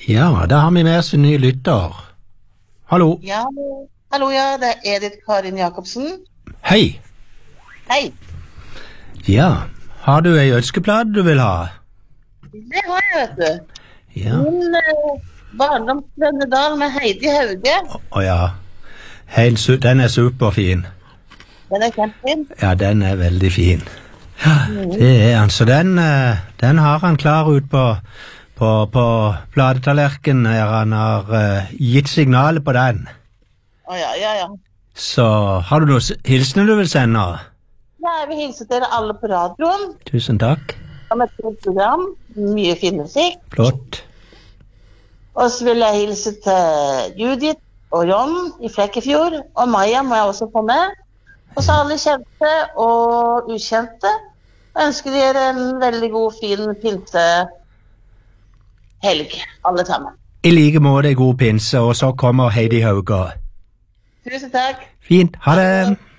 Ja, da har vi med oss en ny lytter. Hallo. Ja, hallo, ja, det er Edith Karin Jacobsen. Hei. Hei. Ja, har du ei ønskeplate du vil ha? Det har jeg, vet du. Ja. Min barndomsvennedal med Heidi Hauge. Ja. Den er superfin. Den er kjempefin. Ja, den er veldig fin. Ja, det er han. Så den har han klar ut på platetallerken her. Han har gitt signalet på den. Ja. Så har du noen hilsener du vil sende? Ja, jeg vil hilse dere alle på radioen. Tusen takk. Som et stort program. Mye fin musikk. Flott. Og så vil jeg hilse til Judith og John i Flekkefjord. Og Maja må jeg også få med. Og så alle kjente og ukjente. Jeg ønsker dere en veldig god, fin pinsehelg, alle sammen. I like måte god pinse, og så kommer Heidi Hauge. Tusen takk. Fint. Ha det.